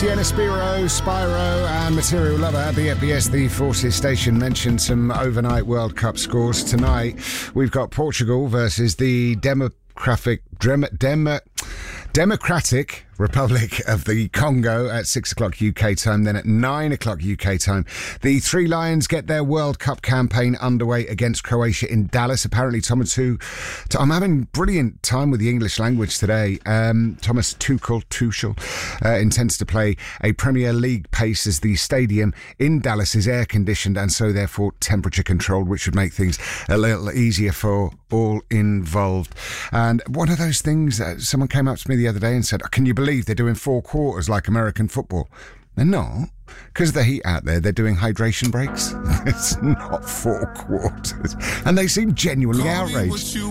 Sienna Spyro and Material Lover. BFBS, the Forces station, mentioned some overnight World Cup scores. Tonight, we've got Portugal versus the Democratic Republic of the Congo at 6 o'clock UK time. Then at 9 o'clock UK time, the Three Lions get their World Cup campaign underway against Croatia in Dallas. Apparently, I'm having brilliant time with the English language today. Thomas Tuchel intends to play a Premier League pace as the stadium in Dallas is air conditioned and so therefore temperature controlled, which would make things a little easier for all involved. And one of those things, someone came up to me the other day and said, can you believe they're doing 4 quarters like American football? They're not. Because of the heat out there, they're doing hydration breaks. It's not 4 quarters. And they seem genuinely outraged.